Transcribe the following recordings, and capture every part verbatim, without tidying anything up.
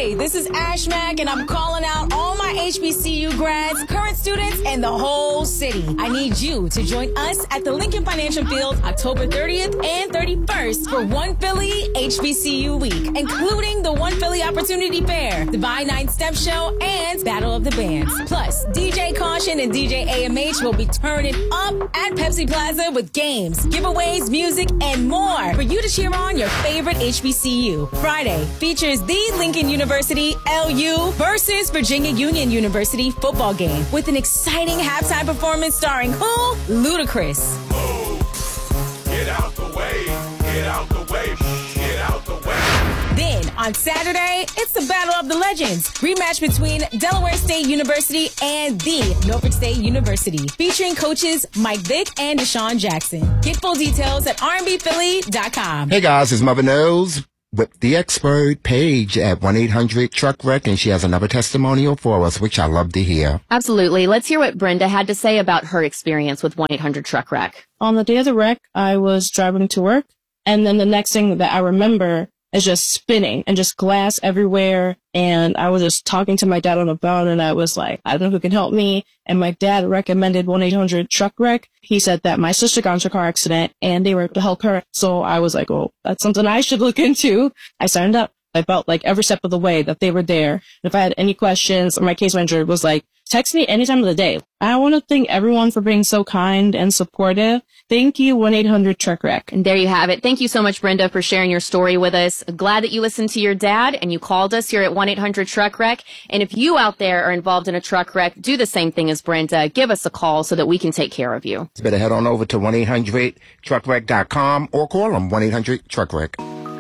Hey, this is Ash Mack, and I'm calling out all my H B C U grads, current students, and the whole city. I need you to join us at the Lincoln Financial Field October thirtieth and thirty-first for One Philly H B C U Week, including the One Philly Opportunity Fair, Divine Nine Step Show, and Battle of the Bands. Plus, D J Caution and D J A M H will be turning up at Pepsi Plaza with games, giveaways, music, and more for you to cheer on your favorite H B C U. Friday features the Lincoln University L U versus Virginia Union University football game with an exciting halftime performance starring who? Ludacris. Move. Get out the way. Get out the way. Get out the way. Then on Saturday, it's the Battle of the Legends, rematch between Delaware State University and the Norfolk State University, featuring coaches Mike Vick and Deshaun Jackson. Get full details at R and B Philly dot com. Hey guys, it's Mother Knows with the expert Paige at one eight hundred truck wreck, and she has another testimonial for us, which I love to hear. Absolutely. Let's hear what Brenda had to say about her experience with one eight hundred truck wreck. On the day of the wreck, I was driving to work, and then the next thing that I remember is just spinning and just glass everywhere. And I was just talking to my dad on the phone, and I was like, I don't know who can help me. And my dad recommended one eight hundred truck wreck. He said that my sister got into a car accident and they were able to help her. So I was like, oh, that's something I should look into. I signed up. I felt like every step of the way that they were there. And if I had any questions, or my case manager was like, text me any time of the day. I want to thank everyone for being so kind and supportive. Thank you, one eight hundred truck wreck. And there you have it. Thank you so much, Brenda, for sharing your story with us. Glad that you listened to your dad and you called us here at one eight hundred truck wreck. And if you out there are involved in a truck wreck, do the same thing as Brenda. Give us a call so that we can take care of you. You better head on over to one eight hundred truck wreck dot com or call them one eight hundred truck wreck.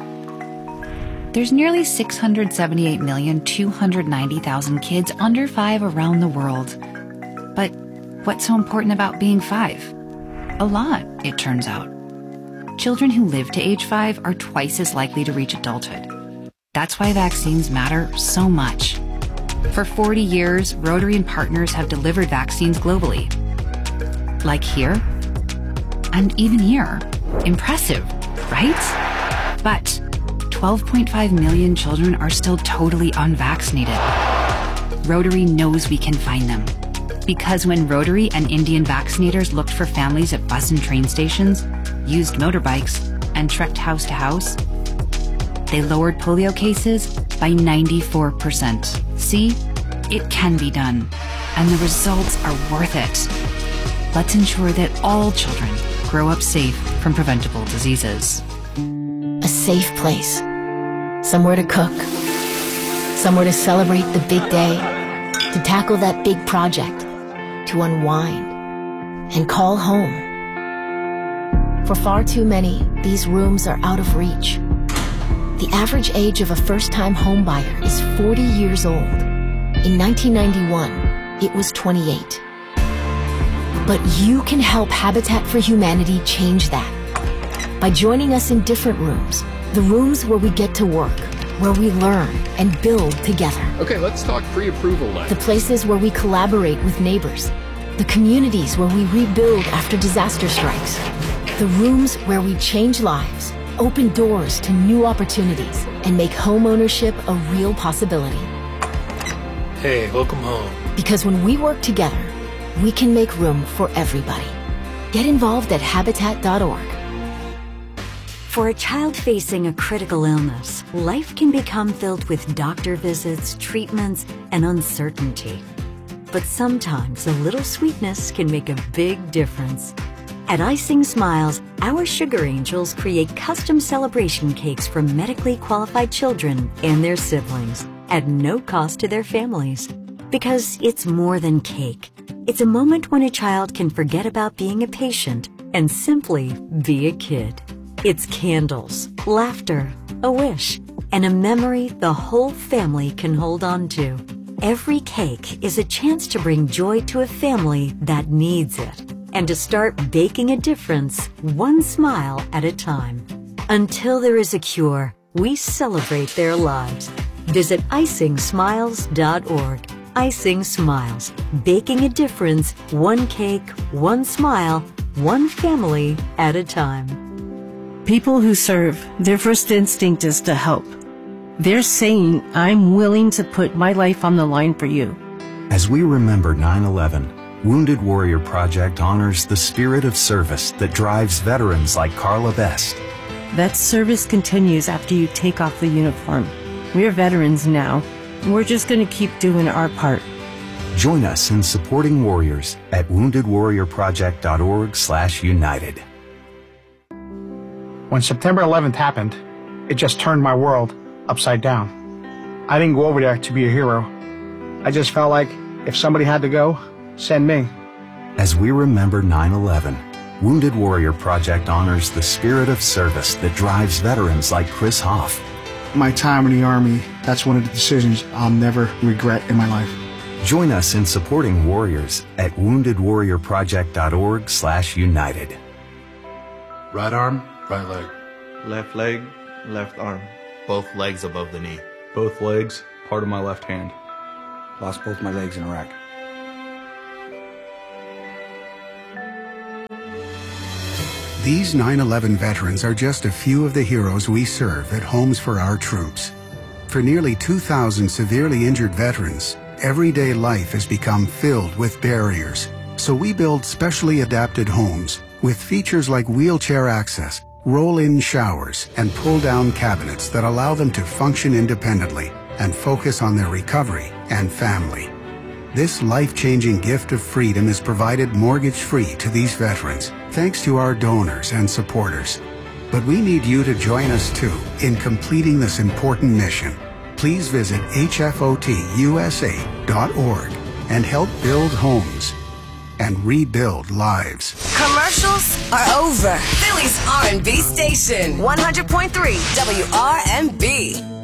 There's nearly six hundred seventy-eight million, two hundred ninety thousand kids under five around the world. But what's so important about being five? A lot, it turns out. Children who live to age five are twice as likely to reach adulthood. That's why vaccines matter so much. For forty years, Rotary and partners have delivered vaccines globally. Like here, and even here. Impressive, right? But twelve point five million children are still totally unvaccinated. Rotary knows we can find them. Because when Rotary and Indian vaccinators looked for families at bus and train stations, used motorbikes, and trekked house to house, they lowered polio cases by ninety-four percent. See, it can be done, and the results are worth it. Let's ensure that all children grow up safe from preventable diseases. A safe place. Somewhere to cook. Somewhere to celebrate the big day. To tackle that big project. To unwind. And call home. For far too many, these rooms are out of reach. The average age of a first-time homebuyer is forty years old. In nineteen ninety-one, it was twenty-eight. But you can help Habitat for Humanity change that. By joining us in different rooms. The rooms where we get to work, where we learn and build together. Okay, let's talk pre-approval night. The places where we collaborate with neighbors. The communities where we rebuild after disaster strikes. The rooms where we change lives, open doors to new opportunities, and make homeownership a real possibility. Hey, welcome home. Because when we work together, we can make room for everybody. Get involved at habitat dot org. For a child facing a critical illness, life can become filled with doctor visits, treatments, and uncertainty. But sometimes a little sweetness can make a big difference. At Icing Smiles, our Sugar Angels create custom celebration cakes for medically qualified children and their siblings at no cost to their families. Because it's more than cake. It's a moment when a child can forget about being a patient and simply be a kid. It's candles, laughter, a wish, and a memory the whole family can hold on to. Every cake is a chance to bring joy to a family that needs it, and to start baking a difference one smile at a time. Until there is a cure, we celebrate their lives. Visit icing smiles dot org. Icing Smiles, baking a difference, one cake, one smile, one family at a time. People who serve, their first instinct is to help. They're saying, I'm willing to put my life on the line for you. As we remember nine eleven, Wounded Warrior Project honors the spirit of service that drives veterans like Carla Best. That service continues after you take off the uniform. We're veterans now. We're just going to keep doing our part. Join us in supporting warriors at wounded warrior project dot org slash united. When September eleventh happened, it just turned my world upside down. I didn't go over there to be a hero. I just felt like if somebody had to go, send me. As we remember nine eleven, Wounded Warrior Project honors the spirit of service that drives veterans like Chris Hoff. My time in the Army, that's one of the decisions I'll never regret in my life. Join us in supporting warriors at wounded warrior project dot org slash united. Right arm, right leg. Left leg, left arm. Both legs above the knee. Both legs, part of my left hand. Lost both my legs in Iraq. These nine eleven veterans are just a few of the heroes we serve at Homes for Our Troops. For nearly two thousand severely injured veterans, everyday life has become filled with barriers. So we build specially adapted homes with features like wheelchair access, roll-in showers, and pull-down cabinets that allow them to function independently and focus on their recovery and family. This life-changing gift of freedom is provided mortgage-free to these veterans, thanks to our donors and supporters. But we need you to join us too in completing this important mission. Please visit H F O T U S A dot org and help build homes and rebuild lives. Commercials are over. Philly's R and B station, one hundred point three W R and B.